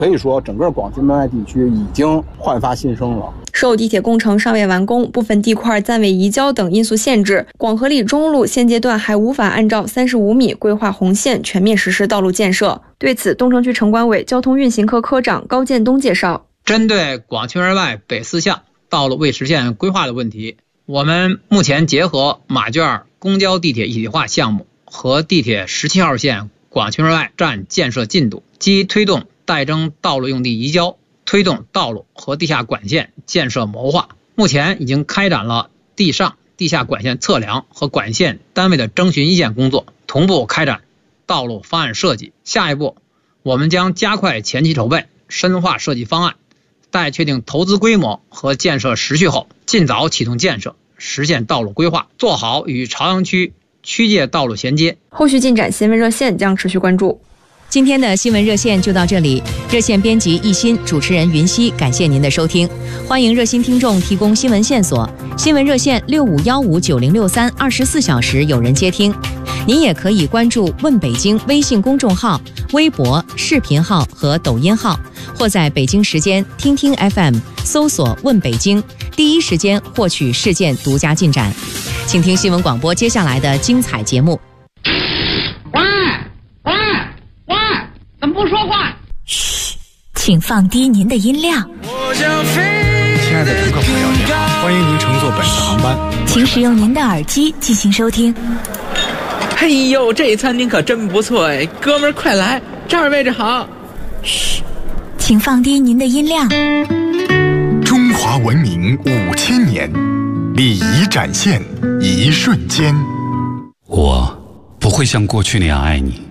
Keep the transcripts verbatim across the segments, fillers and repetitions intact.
可以说整个广渠门外地区已经焕发新生了。 受地铁工程尚未完工、部分地块暂未移交等因素限制，广河里中路现阶段还无法按照三十五米规划红线全面实施道路建设。对此，东城区城管委交通运行科科长高建东介绍， 针对广渠门外北四巷道路未实现规划的问题，我们目前结合马圈公交地铁一体化项目和地铁十七号线广渠门外站建设进度，基推动待征道路用地移交，推动道路和地下管线建设谋划。目前已经开展了地上地下管线测量和管线单位的征询意见工作，同步开展道路方案设计。下一步我们将加快前期筹备，深化设计方案，待确定投资规模和建设时序后，尽早启动建设，实现道路规划，做好与朝阳区区界道路衔接。 后续进展新闻热线将持续关注。 今天的新闻热线就到这里，热线编辑一心，主持人云熙，感谢您的收听。欢迎热心听众提供新闻线索，新闻热线六五幺五九零六三，二十四小时有人接听。您也可以关注问北京微信公众号、微博、视频号和抖音号，或在北京时间听听 F M 搜索问北京，第一时间获取事件独家进展。请听新闻广播接下来的精彩节目。 喂喂喂，怎么不说话？ 嘘，请放低您的音量。 亲爱的乘客朋友，您好，欢迎您乘坐本次航班， 请使用您的耳机进行收听。 嘿呦，这餐厅可真不错哎，哥们儿快来，这儿位置好。 嘘，请放低您的音量。 中华文明五千年，礼仪展现一瞬间。 我不会像过去那样爱你。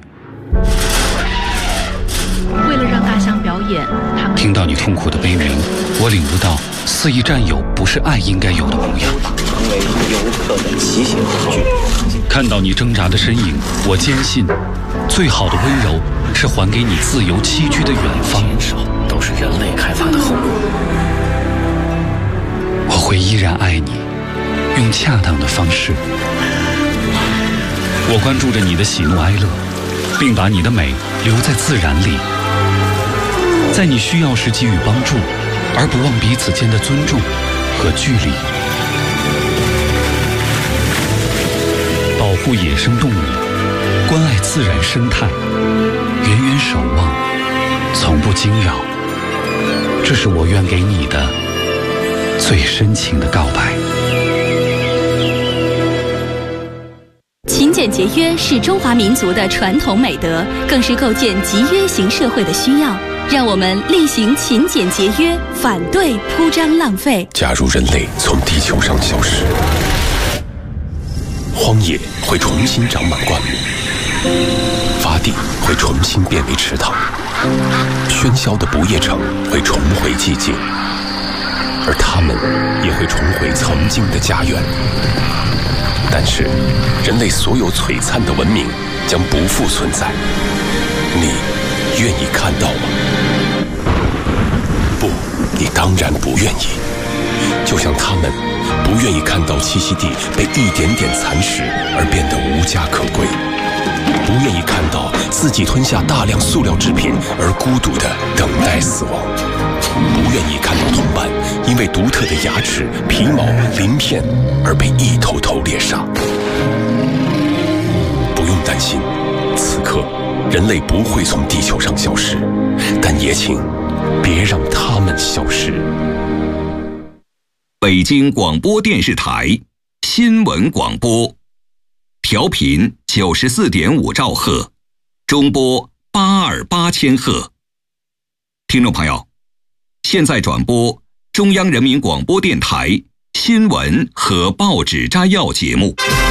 为了让大象表演，他们听到你痛苦的悲鸣，我领悟到肆意占有不是爱应该有的模样。 成为游客的骑行工具。 看到你挣扎的身影，我坚信，最好的温柔是还给你自由栖居的远方。 减少都是人类开发的后果。 我会依然爱你，用恰当的方式。我关注着你的喜怒哀乐，并把你的美留在自然里，在你需要时给予帮助，而不忘彼此间的尊重和距离。保护野生动物，关爱自然生态，远远守望，从不惊扰。这是我愿给你的最深情的告白。 勤俭节约是中华民族的传统美德，更是构建集约型社会的需要。让我们力行勤俭节约，反对铺张浪费。 假如人类从地球上消失，荒野会重新长满灌木，发地会重新变为池塘，喧嚣的不夜城会重回寂静，而他们也会重回曾经的家园。但是，人类所有璀璨的文明将不复存在，你愿意看到吗？不，你当然不愿意。就像他们不愿意看到栖息地被一点点蚕食而变得无家可归，不愿意看到自己吞下大量塑料制品而孤独地等待死亡，不愿意看到同伴因为独特的牙齿、皮毛、鳞片而被一头头猎杀。不用担心，此刻人类不会从地球上消失，但也请别让他们消失。 北京广播电视台新闻广播，调频九十四点五兆赫，中波八二八千赫。听众朋友，现在转播中央人民广播电台新闻和报纸摘要节目。